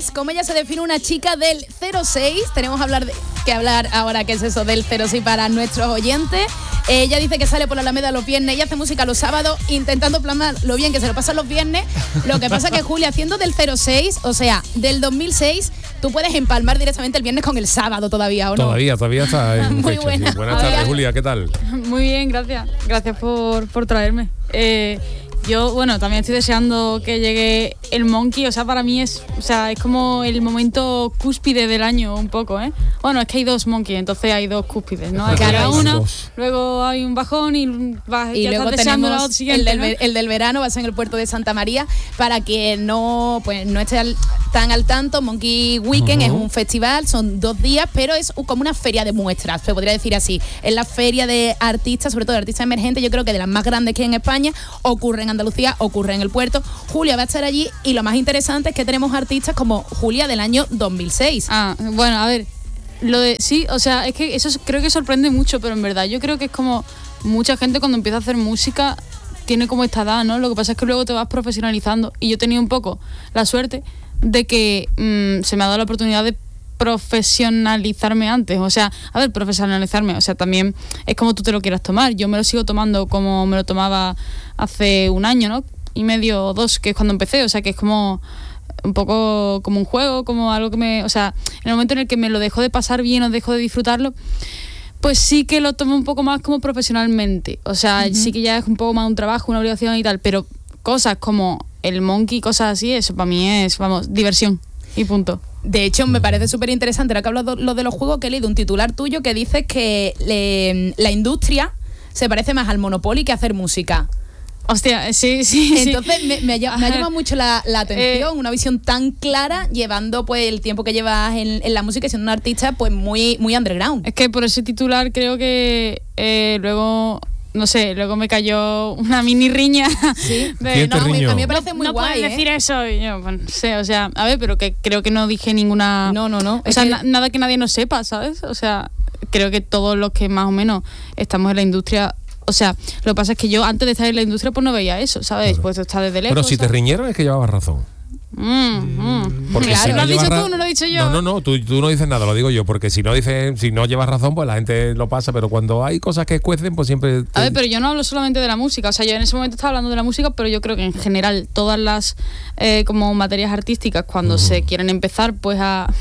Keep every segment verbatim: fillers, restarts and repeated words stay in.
es cómo ella se define una chica del cero seis. Tenemos que hablar, de, que hablar ahora qué es eso del cero seis para nuestros oyentes. Eh, ella dice que sale por la Alameda los viernes y hace música los sábados, intentando plasmar lo bien que se lo pasan los viernes. Lo que pasa que Julia, haciendo del cero seis, o sea, del dos mil seis, tú puedes empalmar directamente el viernes con el sábado todavía, ¿o no? Todavía, todavía está en Muy fecha, buena. sí. Buenas tardes, Julia, ¿qué tal? Muy bien, gracias. Gracias por, por traerme. Eh, yo, bueno, también estoy deseando que llegue el Monkey. O sea, para mí es, o sea, es como el momento cúspide del año un poco, ¿eh? Bueno, es que hay dos Monkey, entonces hay dos cúspides, ¿no? Hay cada uno, luego hay un bajón y, va, y ya luego estás deseando tenemos la siguiente, el, del, ¿no? el del verano, va a ser en el puerto de Santa María. Para que no, pues, no esté al, tan al tanto, Monkey Weekend uh-huh. es un festival, son dos días, pero es como una feria de muestras, se podría decir así. Es la feria de artistas, sobre todo de artistas emergentes, yo creo que de las más grandes que hay en España. Ocurre en Andalucía, ocurre en el puerto. Julia va a estar allí y lo más interesante es que tenemos artistas como Julia del año dos mil seis. Ah, bueno, a ver, lo de sí, o sea, es que eso creo que sorprende mucho, pero en verdad yo creo que es como mucha gente cuando empieza a hacer música tiene como esta edad, ¿no? Lo que pasa es que luego te vas profesionalizando y yo he tenido un poco la suerte de que mmm, se me ha dado la oportunidad de profesionalizarme antes, o sea, a ver, profesionalizarme, o sea, también es como tú te lo quieras tomar. Yo me lo sigo tomando como me lo tomaba hace un año, ¿no? Y medio o dos, que es cuando empecé, o sea, que es como un poco como un juego, como algo que me, o sea, en el momento en el que me lo dejo de pasar bien o dejo de disfrutarlo, pues sí que lo tomo un poco más como profesionalmente, o sea, uh-huh. sí que ya es un poco más un trabajo, una obligación y tal, pero cosas como el Monkey, cosas así, eso para mí es, vamos, diversión y punto. De hecho, me parece súper interesante, ahora que hablas de lo de los juegos, que he leído un titular tuyo que dice que le, la industria se parece más al Monopoly que a hacer música. Hostia, sí, sí. Entonces sí. me, me, ha, me ha llamado mucho la, la atención, eh, una visión tan clara, llevando pues el tiempo que llevas en, en la música y siendo un artista pues muy, muy underground. Es que por ese titular creo que eh, luego... No sé, luego me cayó una mini riña. Sí, de, no, a mí me parece muy no guay. No puedes ¿eh? decir eso. Y yo, bueno, no sé, o sea, a ver, pero que creo que no dije ninguna. No, no, no. O sea, que... na- nada que nadie no sepa, ¿sabes? O sea, creo que todos los que más o menos estamos en la industria. O sea, lo que pasa es que yo antes de estar en la industria pues no veía eso, ¿sabes? Claro. Pues está desde lejos. Pero si te riñeron es que llevabas razón. Mm, mm. Porque claro, si no no lo has dicho ra- tú, no lo he dicho yo. No, no, no, tú, tú no dices nada, lo digo yo, porque si no dices, si no llevas razón, pues la gente lo pasa, pero cuando hay cosas que escuecen, pues siempre... Te... A ver, pero yo no hablo solamente de la música, o sea, yo en ese momento estaba hablando de la música, pero yo creo que en general todas las eh, como materias artísticas, cuando uh-huh. se quieren empezar pues a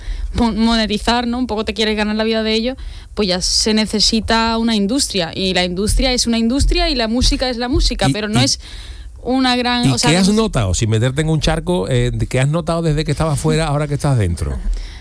monetizar, ¿no? Un poco te quieres ganar la vida de ello, pues ya se necesita una industria, y la industria es una industria y la música es la música, y, pero no y... es... una gran... ¿Y o sea, qué has no... notado? Sin meterte en un charco, eh, ¿qué has notado desde que estabas fuera ahora que estás dentro?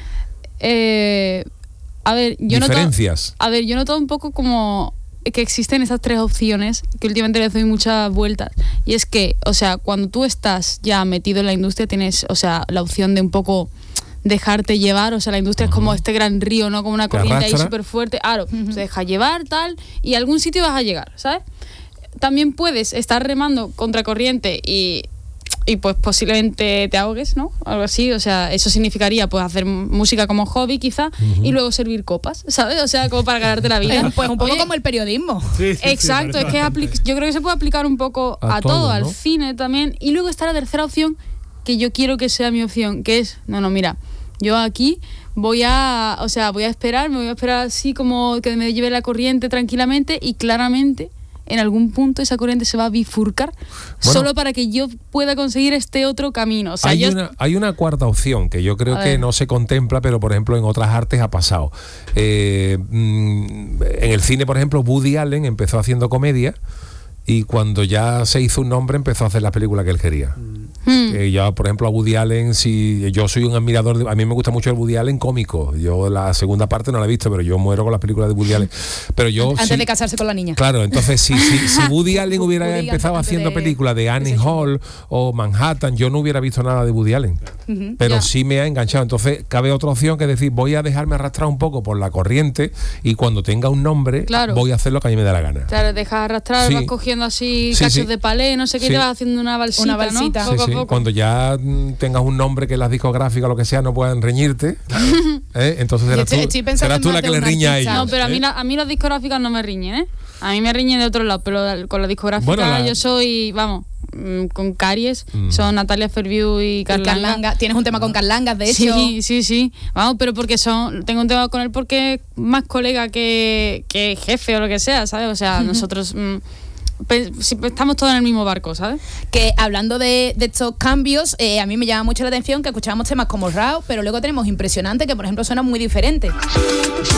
Eh, a ver, yo Diferencias. noto... A ver, yo noto un poco como que existen esas tres opciones, que últimamente les doy muchas vueltas, y es que, o sea, cuando tú estás ya metido en la industria, tienes, o sea, la opción de un poco dejarte llevar, o sea, la industria uh-huh. es como este gran río, ¿no? Como una corriente ahí súper fuerte, claro, uh-huh. se deja llevar, tal, y a algún sitio vas a llegar, ¿sabes? También puedes estar remando contra corriente y, y pues posiblemente te ahogues, ¿no? Algo así, o sea, eso significaría pues hacer música como hobby quizá uh-huh. y luego servir copas, ¿sabes? O sea, como para ganarte la vida. Pues un poco Oye, como el periodismo. Sí, sí, exacto, sí, es que apli- yo creo que se puede aplicar un poco a, a todo, todo, al ¿no? cine también. Y luego está la tercera opción, que yo quiero que sea mi opción, que es, no, no, mira, yo aquí voy a, o sea, voy a esperar, me voy a esperar así como que me lleve la corriente tranquilamente y claramente en algún punto esa corriente se va a bifurcar bueno, solo para que yo pueda conseguir este otro camino. O sea, hay, yo... una, hay una cuarta opción que yo creo a que ver. no se contempla, pero por ejemplo en otras artes ha pasado. Eh, en el cine, por ejemplo, Woody Allen empezó haciendo comedia y cuando ya se hizo un nombre empezó a hacer las películas que él quería. Hmm. Eh, yo, por ejemplo, a Woody Allen, si yo soy un admirador, de, a mí me gusta mucho el Woody Allen cómico. Yo la segunda parte no la he visto, pero yo muero con las películas de Woody Allen. Pero yo antes sí, de casarse con la niña. Claro, entonces si, si, si Woody Allen hubiera Woody empezado antes haciendo de, películas de Annie Hall o Manhattan, yo no hubiera visto nada de Woody Allen. Uh-huh, pero ya. sí me ha enganchado. Entonces cabe otra opción, que es decir, voy a dejarme arrastrar un poco por la corriente y cuando tenga un nombre, claro. voy a hacer lo que a mí me da la gana. Claro, dejas arrastrar, sí. vas cogiendo metiendo así Sí, cachos sí. de palé, no sé qué, Sí. y te vas haciendo una balsita, Una balsita. ¿no? Sí, Poco sí. a poco. Cuando ya mm, tengas un nombre que las discográficas o lo que sea no puedan reñirte, ¿eh? Entonces Yo serás estoy- tú, estoy pensando serás en tú más la de que le un riña a artista. ellos. No, pero a mí, ¿eh? la- a mí las discográficas no me riñen, ¿eh? A mí me riñen de otro lado, pero la- con las discográficas Bueno, la- yo soy, vamos, mm, con caries, Mm. son Natalia Ferviu y El Carlanga. Carlanga. Tienes un tema con Carlangas, de hecho. Sí, sí, sí. Vamos, pero porque son. Tengo un tema con él porque es más colega que, que jefe o lo que sea, ¿sabes? O sea, nosotros mm, pe- si- estamos todos en el mismo barco, ¿sabes? Que hablando de, de estos cambios, eh, a mí me llama mucho la atención que escuchábamos temas como Rao, pero luego tenemos Impresionante, que por ejemplo suena muy diferente.